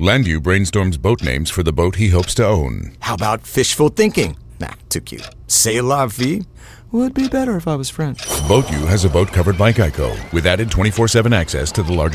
Landu brainstorms boat names for the boat he hopes to own. How about fishful thinking? Nah, too cute. C'est la vie would be better if I was French. Boat U has a boat covered by Geico with added 24/7 access to the largest